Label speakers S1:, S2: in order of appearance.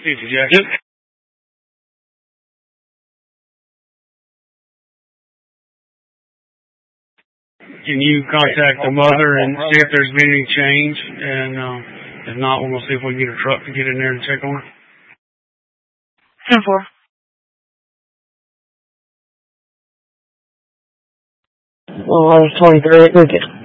S1: 50, Jackson.
S2: Yep.
S1: Can you contact the mother and see if there's been any change? And if not, we're going to see if we can get a truck to get in there and check on her.
S3: 10-4.
S4: Well, I was 23 at Wicked.